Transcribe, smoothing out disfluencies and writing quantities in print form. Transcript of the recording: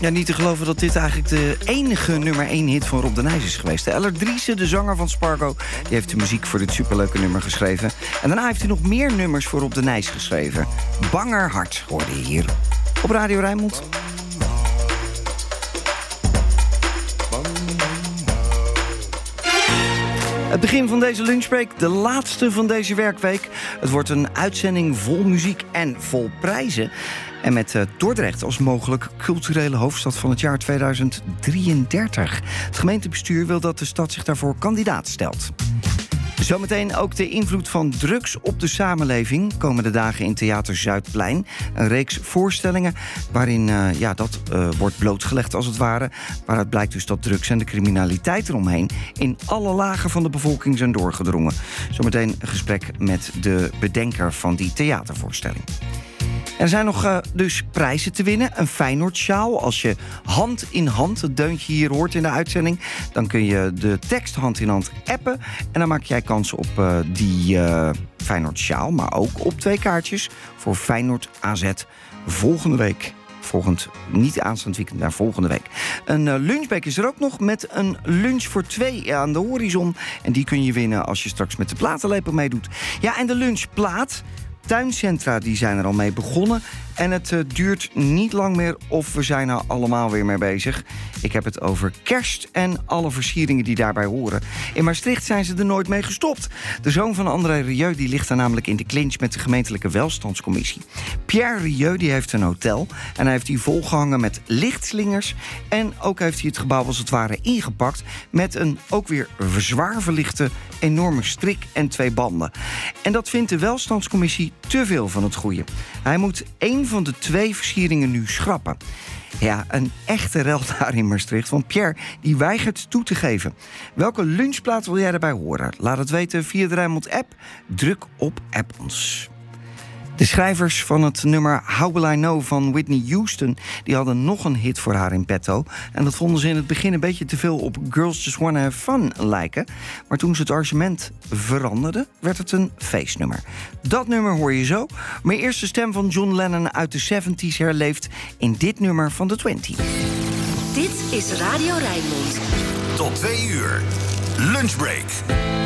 Ja, niet te geloven dat dit eigenlijk de enige nummer 1 hit van Rob de Nijs is geweest. Ellert Driessen, de zanger van Spargo, die heeft de muziek voor dit superleuke nummer geschreven. En daarna heeft hij nog meer nummers voor Rob de Nijs geschreven. Banger Hart hoorde je hier op Radio Rijnmond. Het begin van deze lunchbreak, de laatste van deze werkweek. Het wordt een uitzending vol muziek en vol prijzen. En met Dordrecht als mogelijk culturele hoofdstad van het jaar 2033. Het gemeentebestuur wil dat de stad zich daarvoor kandidaat stelt. Zometeen ook de invloed van drugs op de samenleving. Komende dagen in Theater Zuidplein. Een reeks voorstellingen waarin dat wordt blootgelegd als het ware. Waaruit blijkt dus dat drugs en de criminaliteit eromheen in alle lagen van de bevolking zijn doorgedrongen. Zometeen een gesprek met de bedenker van die theatervoorstelling. Er zijn nog dus prijzen te winnen. Een Feyenoord-sjaal. Als je hand in hand het deuntje hier hoort in de uitzending, dan kun je de tekst hand in hand appen. En dan maak jij kans op die Feyenoord-sjaal. Maar ook op 2 kaartjes voor Feyenoord AZ volgende week. Niet aanstaand weekend, naar volgende week. Een lunchbreak is er ook nog met een lunch voor 2 aan de horizon. En die kun je winnen als je straks met de platenlepel meedoet. Ja, en de lunchplaat. Tuincentra die zijn er al mee begonnen. En het duurt niet lang meer of we zijn er allemaal weer mee bezig. Ik heb het over kerst en alle versieringen die daarbij horen. In Maastricht zijn ze er nooit mee gestopt. De zoon van André Rieu die ligt daar namelijk in de clinch met de gemeentelijke welstandscommissie. Pierre Rieu die heeft een hotel en hij heeft die volgehangen met lichtslingers. En ook heeft hij het gebouw als het ware ingepakt met een ook weer zwaar verlichte enorme strik en 2 banden. En dat vindt de welstandscommissie te veel van het goede. Hij moet 1 van de 2 versieringen nu schrappen. Ja, een echte rel daar in Maastricht, want Pierre die weigert toe te geven. Welke lunchplaat wil jij erbij horen? Laat het weten via de Rijnmond-app. Druk op App ons. De schrijvers van het nummer How Will I Know van Whitney Houston, die hadden nog een hit voor haar in petto. En dat vonden ze in het begin een beetje te veel op Girls Just Wanna Have Fun lijken. Maar toen ze het arrangement veranderden, werd het een feestnummer. Dat nummer hoor je zo. Maar eerst de stem van John Lennon uit de 70s herleeft in dit nummer van de 20. Dit is Radio Rijnmond. Tot 2 uur. Lunchbreak.